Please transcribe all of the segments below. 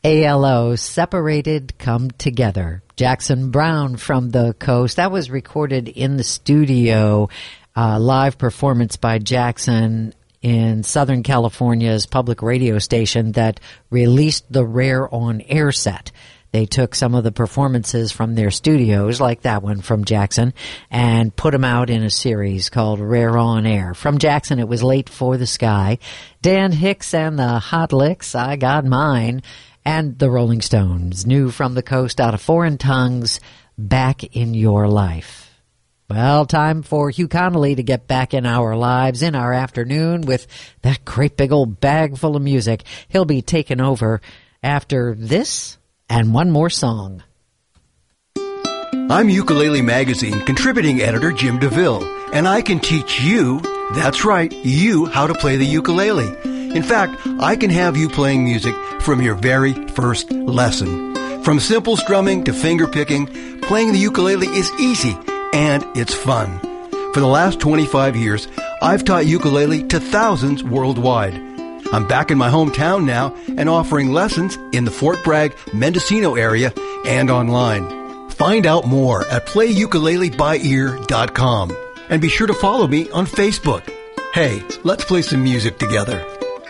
ALO, Separated Come Together. Jackson Browne from the Coast. That was recorded in the studio, live performance by Jackson in Southern California's public radio station that released the Rare on Air set. They took some of the performances from their studios, like that one from Jackson, and put them out in a series called Rare on Air. From Jackson, it was Late for the Sky, Dan Hicks and the Hot Licks, I Got Mine, and the Rolling Stones, New from the Coast, out of Foreign Tongues, Back in Your Life. Well, time for Hugh Connolly to get back in our lives in our afternoon with that great big old bag full of music. He'll be taking over after this and one more song. I'm Ukulele Magazine contributing editor Jim DeVille, and I can teach you, that's right, you, how to play the ukulele. In fact, I can have you playing music from your very first lesson. From simple strumming to finger picking, playing the ukulele is easy and it's fun. For the last 25 years, I've taught ukulele to thousands worldwide. I'm back in my hometown now and offering lessons in the Fort Bragg, Mendocino area and online. Find out more at playukuleleByEar.com and be sure to follow me on Facebook. Hey, let's play some music together.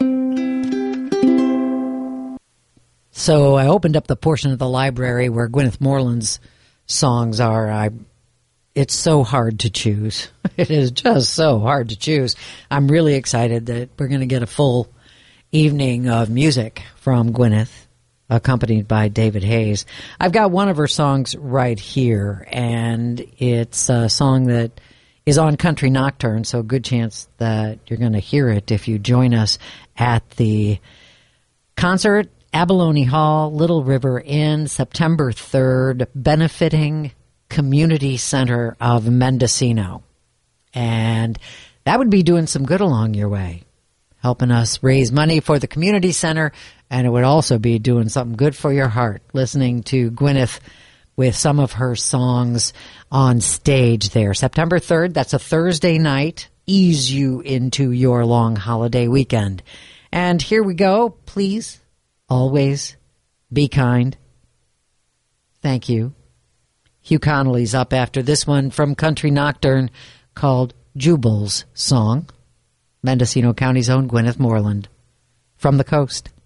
So I opened up the portion of the library where Gwyneth Moreland's songs are. It's so hard to choose. It is just so hard to choose. I'm really excited that we're going to get a full evening of music from Gwyneth, accompanied by David Hayes. I've got one of her songs right here, and it's a song that is on Country Nocturne, so a good chance that you're going to hear it if you join us at the concert, Abalone Hall, Little River Inn, September 3rd, benefiting Community Center of Mendocino. And that would be doing some good along your way, helping us raise money for the community center, and it would also be doing something good for your heart, listening to Gwyneth with some of her songs on stage there. September 3rd, that's a Thursday night, ease you into your long holiday weekend. And here we go. Please, always be kind. Thank you. Hugh Connolly's up after this one from Country Nocturne called Jubal's Song. Mendocino County's own Gwyneth Moreland. From the Coast.